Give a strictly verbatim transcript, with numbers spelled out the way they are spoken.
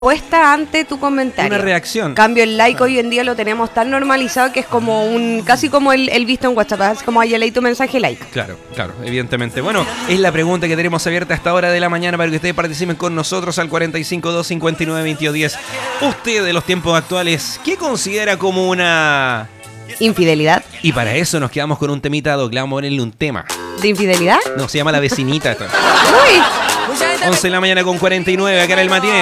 respuesta ante tu comentario. Una reacción. Cambio el like hoy en día lo tenemos tan normalizado que es como un, casi como el, el visto en WhatsApp, es como ayer leí tu mensaje, like. Claro, claro, evidentemente. Bueno, es la pregunta que tenemos abierta a esta hora de la mañana para que ustedes participen con nosotros al cuarenta y cinco, dos cincuenta y nueve, veintidós diez. Usted de los tiempos actuales, ¿qué considera como una ¿Infidelidad? Y para eso nos quedamos con un temita, Doc. Le vamos a ponerle un tema. ¿De infidelidad? No, se llama La Vecinita. Esto. Uy. once de la mañana con cuarenta y nueve, acá en el matiné.